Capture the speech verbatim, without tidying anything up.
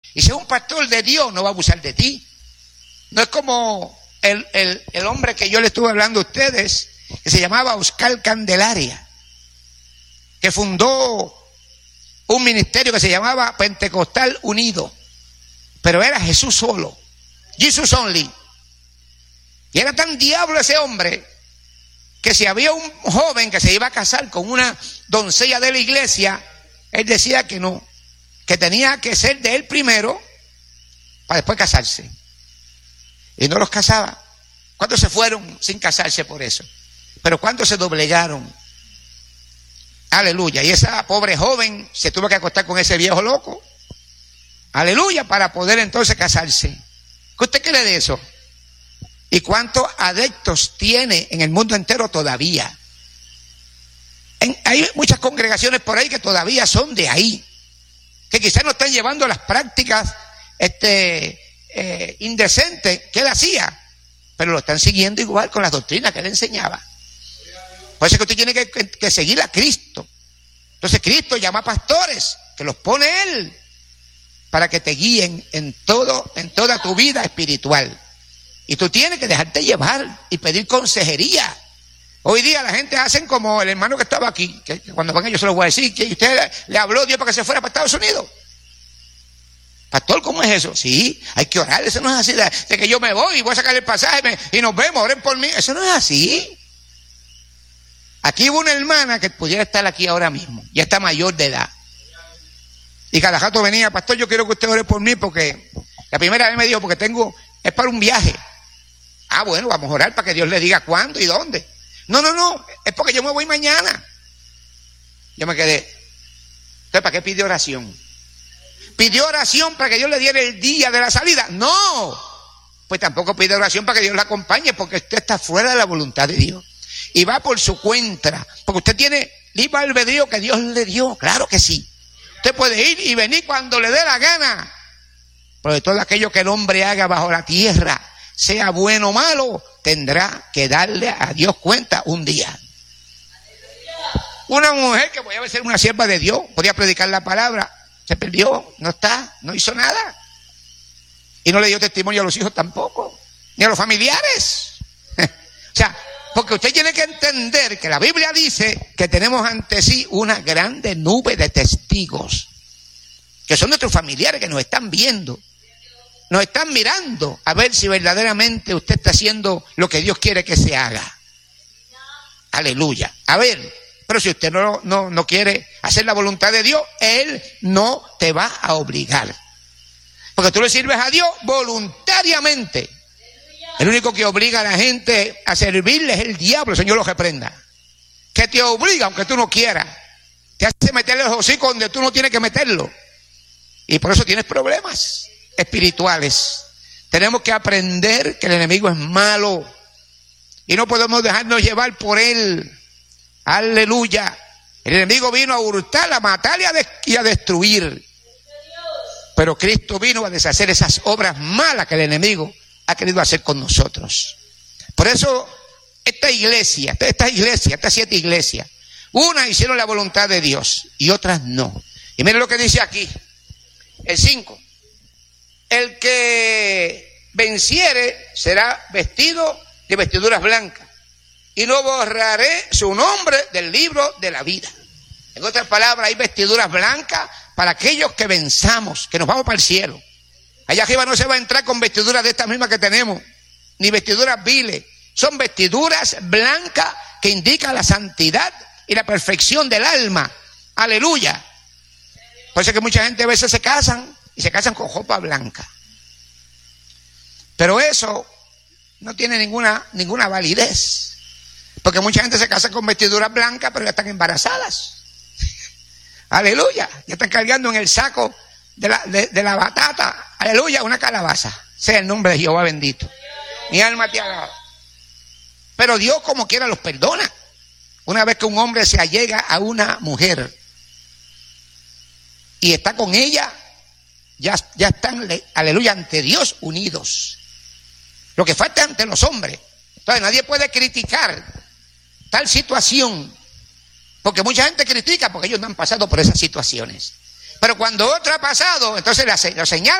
Y si es un pastor de Dios, no va a abusar de ti. No es como el, el, el hombre que yo le estuve hablando a ustedes, que se llamaba Oscar Candelaria, que fundó un ministerio que se llamaba Pentecostal Unido, pero era Jesús solo, Jesus only. Y era tan diablo ese hombre, que si había un joven que se iba a casar con una doncella de la iglesia, él decía que no, que tenía que ser de él primero para después casarse. Y no los casaba. ¿Cuántos se fueron sin casarse por eso? Pero ¿cuántos se doblegaron? Aleluya. Y esa pobre joven se tuvo que acostar con ese viejo loco. Aleluya, para poder entonces casarse. ¿Qué usted cree de eso? ¿Y cuántos adeptos tiene en el mundo entero todavía? En, hay muchas congregaciones por ahí que todavía son de ahí, que quizás no están llevando las prácticas este, eh, indecentes que él hacía, pero lo están siguiendo igual con las doctrinas que él enseñaba. Por eso es que usted tiene que, que, que seguir a Cristo. Entonces Cristo llama a pastores, que los pone él, para que te guíen en todo, en toda tu vida espiritual. Y tú tienes que dejarte llevar y pedir consejería. Hoy día la gente hacen como el hermano que estaba aquí, que cuando venga yo se lo voy a decir, que usted le habló a Dios para que se fuera para Estados Unidos. Pastor, ¿cómo es eso? Sí, hay que orar. Eso no es así de, de que yo me voy y voy a sacar el pasaje me, y nos vemos, oren por mí. Eso no es así. Aquí hubo una hermana que pudiera estar aquí ahora mismo, ya está mayor de edad. Y cada rato venía, pastor, yo quiero que usted ore por mí porque la primera vez me dijo, porque tengo, es para un viaje. Ah, bueno, vamos a orar para que Dios le diga cuándo y dónde. No, no, no, es porque yo me voy mañana. Yo me quedé. Entonces, ¿para qué pidió oración? ¿Pidió oración para que Dios le diera el día de la salida? No. Pues tampoco pide oración para que Dios la acompañe, porque usted está fuera de la voluntad de Dios. Y va por su cuenta, porque usted tiene libre albedrío que Dios le dio, claro que sí. Usted puede ir y venir cuando le dé la gana. Pero de todo aquello que el hombre haga bajo la tierra, sea bueno o malo, tendrá que darle a Dios cuenta un día. Una mujer que podía ser una sierva de Dios, podía predicar la palabra, se perdió, no está, no hizo nada. Y no le dio testimonio a los hijos tampoco, ni a los familiares. O sea, porque usted tiene que entender que la Biblia dice que tenemos ante sí una grande nube de testigos, que son nuestros familiares que nos están viendo, nos están mirando a ver si verdaderamente usted está haciendo lo que Dios quiere que se haga. Aleluya. A ver, pero si usted no, no, no quiere hacer la voluntad de Dios, Él no te va a obligar. Porque tú le sirves a Dios voluntariamente. El único que obliga a la gente a servirle es el diablo, el Señor lo reprenda. Que te obliga, aunque tú no quieras. Te hace meterle los hocicos donde tú no tienes que meterlo. Y por eso tienes problemas espirituales. Tenemos que aprender que el enemigo es malo. Y no podemos dejarnos llevar por él. Aleluya. El enemigo vino a hurtar, a matar y a, de- y a destruir. Pero Cristo vino a deshacer esas obras malas que el enemigo ha querido hacer con nosotros. Por eso esta iglesia, estas iglesias, estas siete iglesias, unas hicieron la voluntad de Dios y otras no. Y miren lo que dice aquí, el cinco. El que venciere será vestido de vestiduras blancas y no borraré su nombre del libro de la vida. En otras palabras, hay vestiduras blancas para aquellos que venzamos, que nos vamos para el cielo. Allá arriba no se va a entrar con vestiduras de estas mismas que tenemos, ni vestiduras viles. Son vestiduras blancas que indican la santidad y la perfección del alma. Aleluya. Por eso es que mucha gente a veces se casan y se casan con ropa blanca. Pero eso no tiene ninguna, ninguna validez. Porque mucha gente se casa con vestiduras blancas, pero ya están embarazadas. Aleluya. Ya están cargando en el saco de la, de, de la batata. Aleluya, una calabaza. Sea el nombre de Jehová bendito. Mi alma te alaba. Pero Dios como quiera los perdona. Una vez que un hombre se allega a una mujer y está con ella, ya, ya están, aleluya, ante Dios unidos. Lo que falta ante los hombres. Entonces nadie puede criticar tal situación, porque mucha gente critica porque ellos no han pasado por esas situaciones. Pero cuando otro ha pasado, entonces lo señala.